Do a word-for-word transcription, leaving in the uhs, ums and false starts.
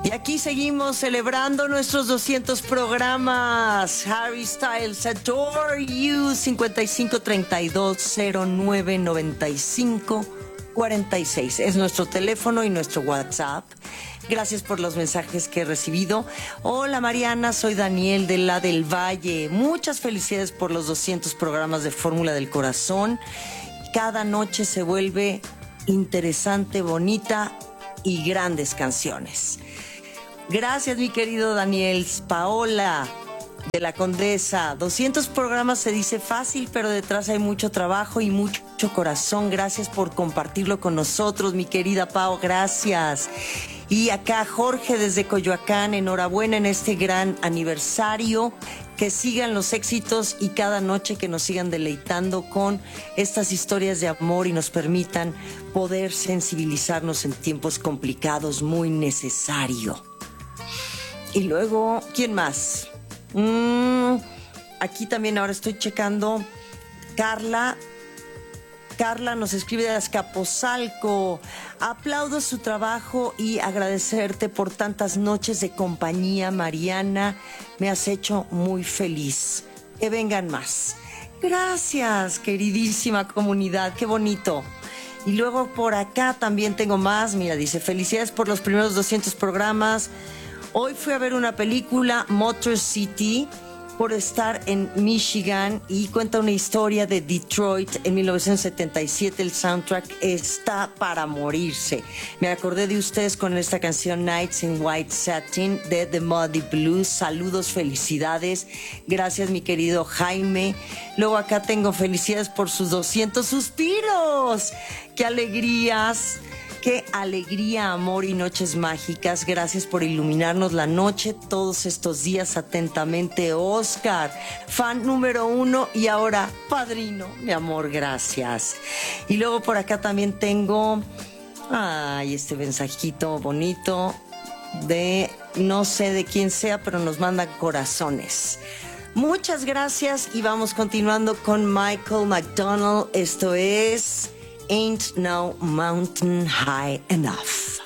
Y aquí seguimos celebrando nuestros doscientos programas. Harry Styles, Adore You, cincuenta y cinco treinta y dos cero nueve noventa y cinco cuarenta y seis. Es nuestro teléfono y nuestro WhatsApp. Gracias por los mensajes que he recibido. Hola Mariana, soy Daniel de la del Valle. Muchas felicidades por los doscientos programas de Fórmula del Corazón. Cada noche se vuelve interesante, bonita y grandes canciones. Gracias, mi querido Daniel. Paola, de la Condesa. doscientos programas se dice fácil, pero detrás hay mucho trabajo y mucho corazón. Gracias por compartirlo con nosotros, mi querida Pao. Gracias. Y acá Jorge desde Coyoacán. Enhorabuena en este gran aniversario. Que sigan los éxitos y cada noche que nos sigan deleitando con estas historias de amor y nos permitan poder sensibilizarnos en tiempos complicados. Muy necesario. Y luego, ¿quién más? Mm, aquí también ahora estoy checando. Carla. Carla nos escribe de Azcapotzalco. Aplaudo su trabajo y agradecerte por tantas noches de compañía, Mariana. Me has hecho muy feliz. Que vengan más. Gracias, queridísima comunidad. Qué bonito. Y luego por acá también tengo más. Mira, dice, felicidades por los primeros doscientos programas. Hoy fui a ver una película, Motor City, por estar en Michigan, y cuenta una historia de Detroit en mil novecientos setenta y siete. El soundtrack está para morirse. Me acordé de ustedes con esta canción Nights in White Satin de The Muddy Blues. Saludos, felicidades. Gracias, mi querido Jaime. Luego acá tengo felicidades por sus doscientos suspiros. ¡Qué alegrías! Qué alegría, amor y noches mágicas. Gracias por iluminarnos la noche todos estos días. Atentamente, Oscar, fan número uno y ahora padrino. Mi amor, gracias. Y luego por acá también tengo, ay, este mensajito bonito de no sé de quién sea, pero nos mandan corazones. Muchas gracias y vamos continuando con Michael McDonald. Esto es Ain't No Mountain High Enough.